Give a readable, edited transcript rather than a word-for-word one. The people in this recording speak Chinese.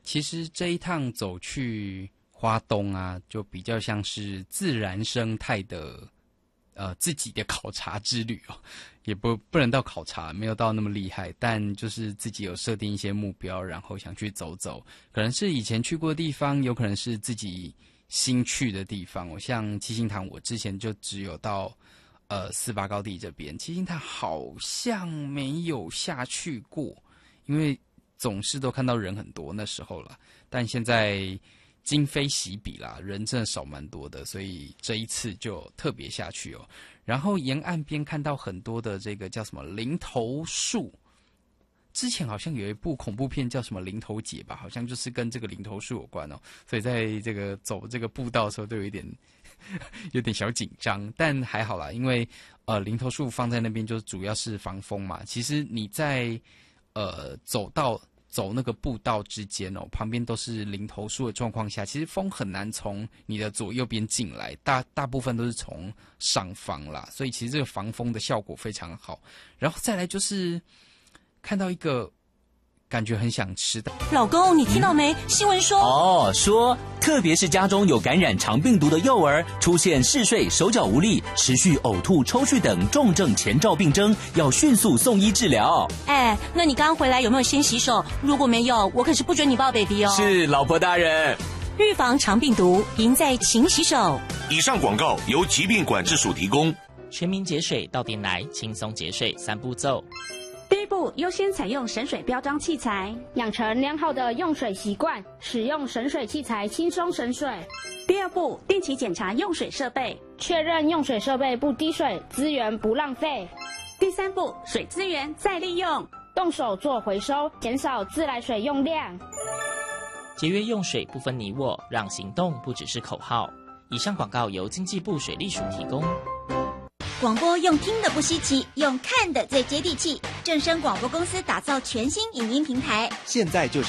其实这一趟走去花东啊，就比较像是自然生态的自己的考察之旅哦，也不能到考察，没有到那么厉害，但就是自己有设定一些目标，然后想去走走，可能是以前去过的地方，有可能是自己新去的地方。我像七星潭，我之前就只有到四八高地这边，七星潭好像没有下去过，因为总是都看到人很多那时候了，但现在今非昔比啦，人真的少蛮多的，所以这一次就特别下去哦。然后沿岸边看到很多的这个叫什么林头树，之前好像有一部恐怖片叫什么林头姐吧，好像就是跟这个林头树有关哦，所以在这个走这个步道的时候都有点小紧张，但还好啦，因为林头树放在那边就主要是防风嘛。其实你在走那个步道之间哦，旁边都是林头树的状况下，其实风很难从你的左右边进来，大部分都是从上方啦，所以其实这个防风的效果非常好。然后再来就是看到一个感觉很想吃的。 老公，你听到没？新闻说说特别是家中有感染肠病毒的幼儿，出现嗜睡、手脚无力、持续呕吐、抽搐等重症前兆病征，要迅速送医治疗。 哎，那你刚回来有没有先洗手？如果没有，我可是不准你抱 baby 哦。 是，老婆大人。 预防肠病毒，赢在勤洗手。 以上广告由疾病管制署提供。 全民节水到店来，轻松节水3步骤。 第一步，优先采用省水标章器材， 养成良好的用水习惯，使用省水器材轻松省水。 第二步，定期检查用水设备， 确认用水设备不滴水，资源不浪费。 第三步，水资源再利用， 动手做回收，减少自来水用量。 节约用水不分你我，让行动不只是口号。以上广告由经济部水利署提供。 广播用听的不稀奇，用看的最接地气。正声广播公司打造全新影音平台， 现在就是